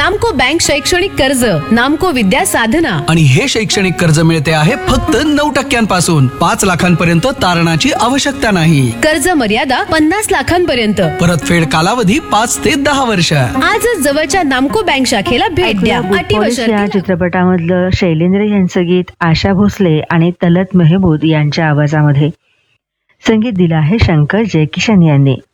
नामको बँक शैक्षणिक कर्ज, नामको विद्या साधना. आणि हे शैक्षणिक कर्ज मिळते आहे फक्त 9% 5 लाखांपर्यंत तारणाची आवश्यकता नाही. कर्ज मर्यादा 50 लाखांपर्यंत. परतफेड कालावधी 5 ते 10 वर्ष. आजच जवळच्या नामको बँक शाखेला भेट द्या. अटी व शर्ती या चित्रपटामधलं शैलेंद्र यांचं गीत आशा भोसले आणि तलत मेहमूद यांच्या आवाजामध्ये. संगीत दिलं आहे शंकर जयकिशन यांनी.